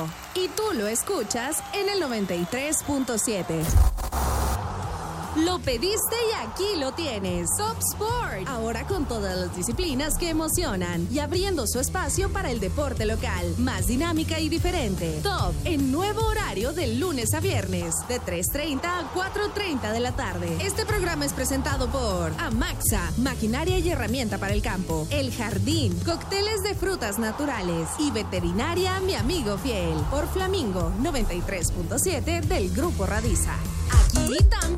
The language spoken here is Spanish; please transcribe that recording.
Y tú lo escuchas en el 93.7. Lo pediste y aquí lo tienes. Top Sport. Ahora con todas las disciplinas que emocionan y abriendo su espacio para el deporte local. Más dinámica y diferente. Top en nuevo horario de lunes a viernes de 3:30 a 4:30 de la tarde. Este programa es presentado por Amaxa, maquinaria y herramienta para el campo. El Jardín, cócteles de frutas naturales. Y Veterinaria Mi Amigo Fiel. Por Flamingo 93.7 del Grupo Radiza. Aquí también.